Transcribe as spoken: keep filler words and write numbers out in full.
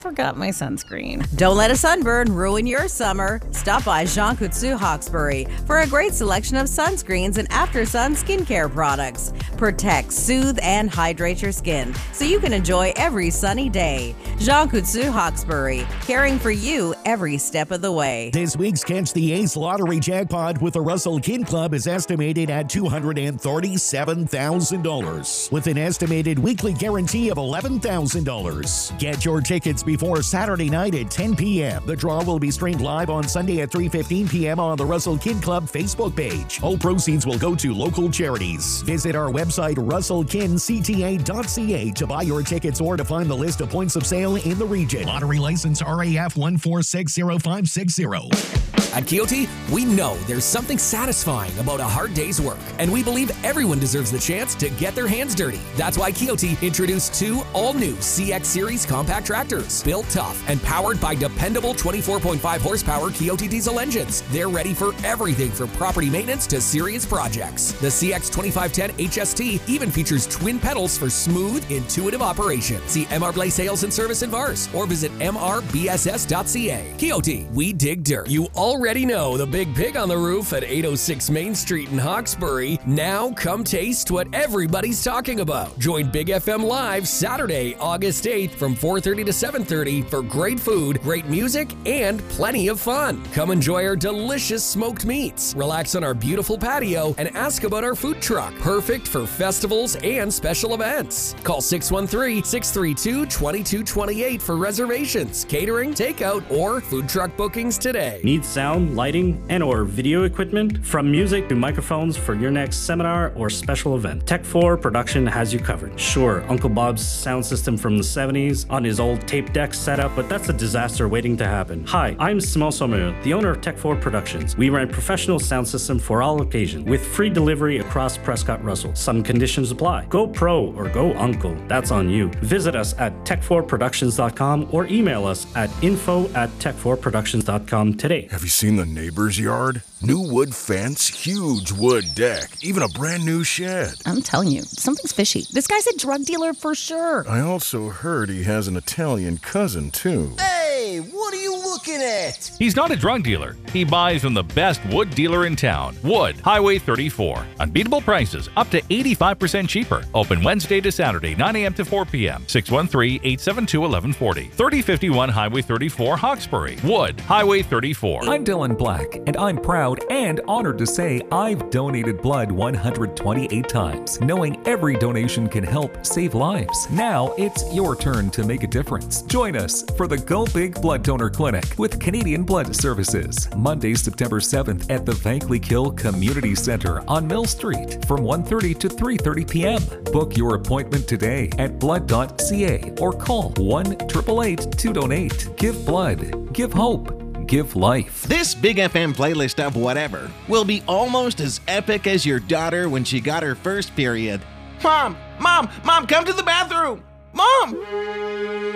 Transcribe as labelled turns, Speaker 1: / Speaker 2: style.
Speaker 1: Forgot my sunscreen.
Speaker 2: Don't let a sunburn ruin your summer. Stop by Jean Coutu Hawkesbury for a great selection of sunscreens and after-sun skincare products. Protect, soothe, and hydrate your skin so you can enjoy every sunny day. Jean Coutu Hawkesbury, caring for you every step of the way.
Speaker 3: This week's Catch the Ace lottery jackpot with the Russell Kin Club is estimated at two hundred thirty-seven thousand dollars, with an estimated weekly guarantee of eleven thousand dollars. Get your tickets before Saturday night at ten p.m. The draw will be streamed live on Sunday at three fifteen p.m. on the Russell Kin Club Facebook page. All proceeds will go to local charities. Visit our website, russell kin c t a dot c a, to buy your tickets or to find the list of points of sale in the region. Lottery license R A F one four six zero five six zero.
Speaker 4: At Kioti, we know there's something satisfying about a hard day's work, and we believe everyone deserves the chance to get their hands dirty. That's why Kioti introduced two all-new C X Series compact tractors, built tough and powered by dependable twenty-four point five horsepower Kioti diesel engines. They're ready for everything from property maintenance to serious projects. The C X twenty-five ten H S T even features twin pedals for smooth, intuitive operation. See M R Blay Sales and Service in Vars or visit m r b s s dot c a. Kioti, we dig dirt. You already know the big pig on the roof at eight oh six Main Street in Hawkesbury. Now come taste what everybody's talking about. Join Big F M Live Saturday, August eighth from four thirty to seven thirty for great food, great music, and plenty of fun. Come enjoy our delicious smoked meats, relax on our beautiful patio, and ask about our food truck. Perfect for festivals and special events. Call six one three, six three two, two two two eight for reservations, catering, takeout, or food truck bookings today.
Speaker 5: Need sound, lighting, and or video equipment? From music to microphones for your next seminar or special event, Tech four Production has you covered. Sure, Uncle Bob's sound system from the seventies on his old tape deck setup, but that's a disaster waiting to happen. Hi, I'm Simon Sommer, the owner of Tech four Productions. We rent professional sound system for all occasions with free delivery across Prescott Russell. Some conditions apply. Go pro or go uncle, that's on you. Visit us at tech four productions dot com or email us at info at tech four productions dot com today.
Speaker 6: Have you seen the neighbor's yard? New wood fence, huge wood deck, even a brand new shed.
Speaker 1: I'm telling you, something's fishy. This guy's a drug dealer for sure.
Speaker 6: I also heard he has an Italian cousin, too.
Speaker 7: Hey, what are you looking at?
Speaker 8: He's not a drug dealer. He buys from the best wood dealer in town, Wood, Highway thirty-four. Unbeatable prices, up to eighty-five percent cheaper. Open Wednesday to Saturday, nine a.m. to four p.m. six one three, eight seven two, one one four zero. thirty fifty-one Highway thirty-four, Hawkesbury. Wood, Highway thirty-four.
Speaker 9: I'm Dylan Black, and I'm proud and honored to say I've donated blood one hundred twenty-eight times, knowing every donation can help save lives. Now it's your turn to make a difference. Join us for the Go Big Blood Donor Clinic with Canadian Blood Services, Monday, September seventh at the Vankleek Hill Community Center on Mill Street from one thirty to three thirty p.m. Book your appointment today at blood dot c a or call one eight eight eight to donate. Give blood, give hope, give life.
Speaker 7: This Big F M playlist of whatever will be almost as epic as your daughter when she got her first period. Mom, Mom, Mom, come to the bathroom! Mom!